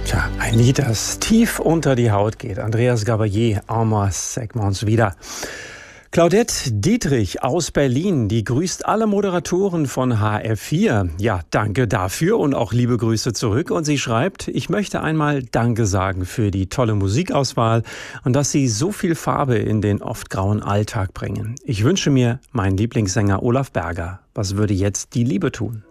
Tja, ein Lied, das tief unter die Haut geht. Andreas Gabalier, Armas Segments wieder. Claudette Dietrich aus Berlin, die grüßt alle Moderatoren von HR4. Ja, danke dafür und auch liebe Grüße zurück. Und sie schreibt, ich möchte einmal Danke sagen für die tolle Musikauswahl und dass Sie so viel Farbe in den oft grauen Alltag bringen. Ich wünsche mir meinen Lieblingssänger Olaf Berger. Was würde jetzt die Liebe tun?